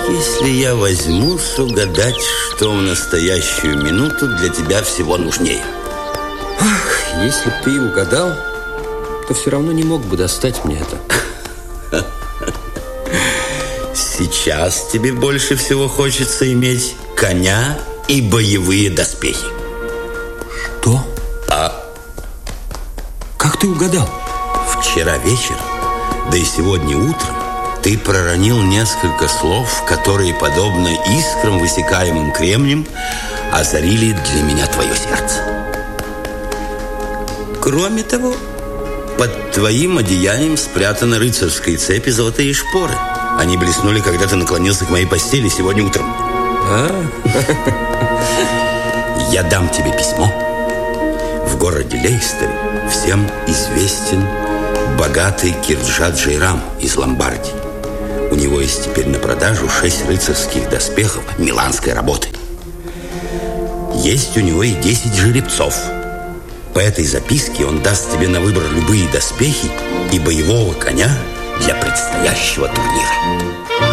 если я возьмусь угадать, что в настоящую минуту для тебя всего нужнее? Ах, если бы ты и угадал, то все равно не мог бы достать мне это. Сейчас тебе больше всего хочется иметь коня и боевые доспехи. Что? Как ты угадал? Вчера вечером, да и сегодня утром ты проронил несколько слов, которые, подобно искрам, высекаемым кремнем, озарили для меня твое сердце. Кроме того, под твоим одеянием спрятаны рыцарские цепи, золотые шпоры. Они блеснули, когда ты наклонился к моей постели сегодня утром. Я дам тебе письмо. В городе Лейстере всем известен богатый Кирджа Джейрам из Ломбардии. У него есть теперь на продажу 6 рыцарских доспехов миланской работы. Есть у него и 10 жеребцов. По этой записке он даст тебе на выбор любые доспехи и боевого коня для предстоящего турнира.